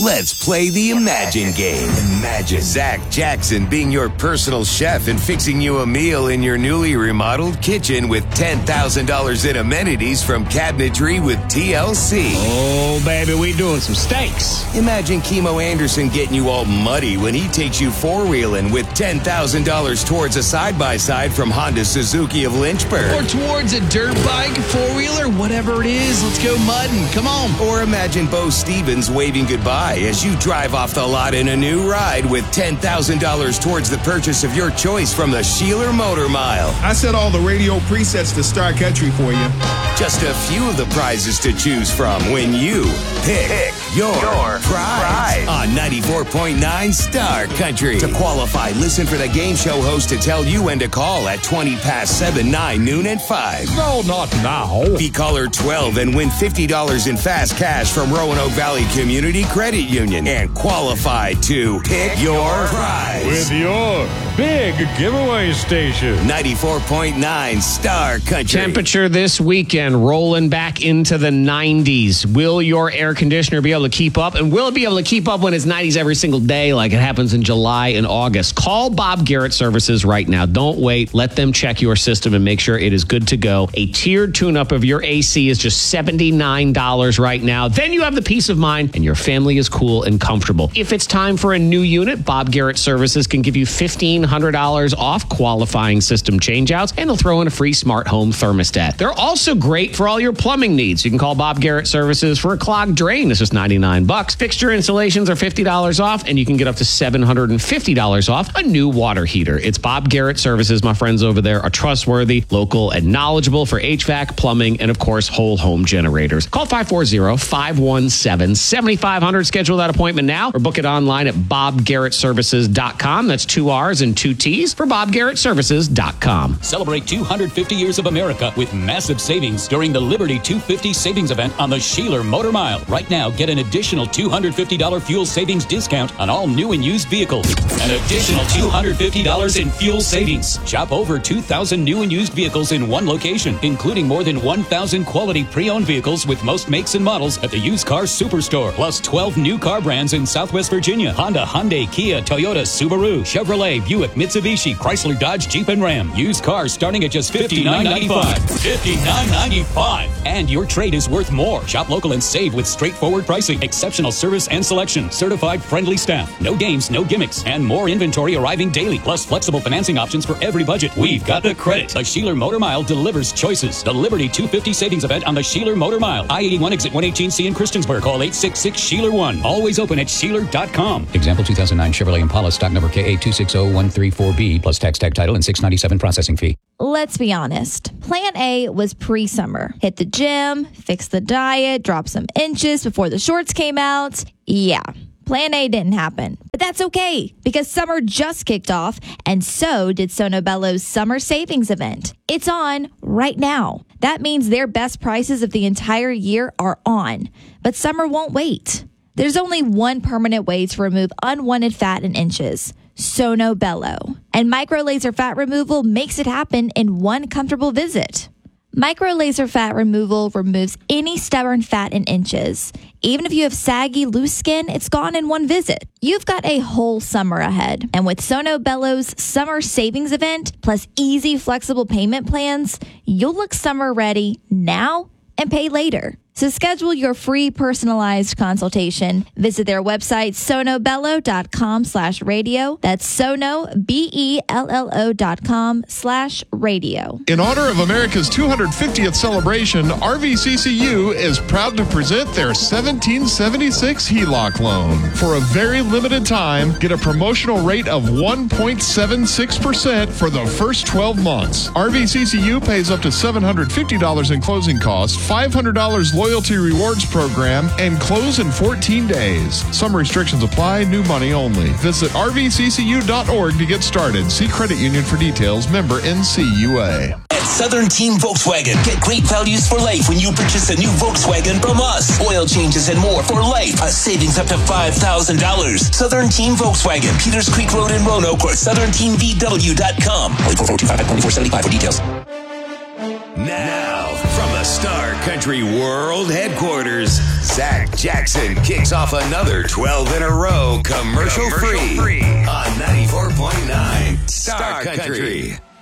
Let's play the Imagine game. Imagine Zach Jackson being your personal chef and fixing you a meal in your newly remodeled kitchen with $10,000 in amenities from Cabinetry with TLC. Oh, baby, we doing some steaks. Imagine Chemo Anderson getting you all muddy when he takes you four-wheeling with $10,000 towards a side-by-side from Honda Suzuki of Lynchburg. Or towards a dirt bike, four-wheeler, whatever it is, let's go mudding. Come on. Or imagine Bo Stevens waving goodbye as you drive off the lot in a new ride with $10,000 towards the purchase of your choice from the Sheeler Motor Mile. I set all the radio presets to Star Country for you. Just a few of the prizes to choose from when you pick your prize on 94.9 Star Country. To qualify, listen for the game show host to tell you when to call at 20 past 7, 9, noon, and 5. No, not now. Be caller 12 and win $50 in fast cash from Roanoke Valley Community Credit Union and qualify to pick your prize With your big giveaway station. 94.9 Star Country. Temperature this weekend rolling back into the 90s. Will your air conditioner be able to keep up? And will it be able to keep up when it's 90s every single day like it happens in July and August? Call Bob Garrett Services right now. Don't wait. Let them check your system and make sure it is good to go. A tiered tune-up of your AC is just $79 right now. Then you have the peace of mind and your family is cool and comfortable. If it's time for a new unit, Bob Garrett Services can give you $1,500 off qualifying system changeouts, and they'll throw in a free smart home thermostat. They're also great for all your plumbing needs. You can call Bob Garrett Services for a clogged drain. It's just $99. Fixture installations are $50 off, and you can get up to $750 off a new water heater. It's Bob Garrett Services. My friends over there are trustworthy, local, and knowledgeable for HVAC, plumbing, and of course, whole home generators. Call 540-517-7500. Schedule that appointment now or book it online at bobgarrettservices.com. That's 2 R's and 2 T's for bobgarrettservices.com. Celebrate 250 years of America with massive savings during the Liberty 250 savings event on the Sheeler Motor Mile. Right now, get an additional $250 fuel savings discount on all new and used vehicles. An additional $250 in fuel savings. Shop over 2,000 new and used vehicles in one location, including more than 1,000 quality pre-owned vehicles with most makes and models at the Used Car Superstore. Plus 12 new car brands in Southwest Virginia. Honda, Hyundai, Kia, Toyota, Subaru, Chevrolet, Buick, Mitsubishi, Chrysler, Dodge, Jeep, and Ram. Used cars starting at just $59.95. $59.95. And your trade is worth more. Shop local and save with straightforward pricing, exceptional service and selection, certified friendly staff, no games, no gimmicks, and more inventory arriving daily. Plus flexible financing options for every budget. We've got the credit. The Sheeler Motor Mile delivers choices. The Liberty 250 savings event on the Sheeler Motor Mile. I-81 exit 118C in Christiansburg. Call 866-SHEELER1. Always open at Sheeler.com. Example 2009 Chevrolet Impala stock number KA260134B plus tax tag title and $697 processing fee. Let's be honest. Plan A was pre-summer. Hit the gym, fix the diet, drop some inches before the shorts came out. Yeah. Plan A didn't happen, but that's okay because summer just kicked off and so did Sono Bello's summer savings event. It's on right now. That means their best prices of the entire year are on, but summer won't wait. There's only one permanent way to remove unwanted fat and inches. Sono Bello. And micro laser fat removal makes it happen in one comfortable visit. Micro laser fat removal removes any stubborn fat in inches. Even if you have saggy, loose skin, it's gone in one visit. You've got a whole summer ahead. And with Sono Bello's summer savings event, plus easy, flexible payment plans, you'll look summer ready now and pay later. So schedule your free personalized consultation. Visit their website, sonobello.com/radio. That's sonobello.com/radio. In honor of America's 250th celebration, RVCCU is proud to present their 1776 HELOC loan. For a very limited time, get a promotional rate of 1.76% for the first 12 months. RVCCU pays up to $750 in closing costs, $500 loyalty rewards program, and close in 14 days. Some restrictions apply, new money only. Visit rvccu.org to get started. See credit union for details. Member NCUA. At Southern Team Volkswagen, get great values for life when you purchase a new Volkswagen from us. Oil changes and more for life. A savings up to $5,000. Southern Team Volkswagen, Peters Creek Road in Roanoke, or SouthernTeamVW.com. Wait for 425 for details. Now, from the Star Country World Headquarters, Zach Jackson kicks off another 12 in a row commercial free on 94.9 Star Country.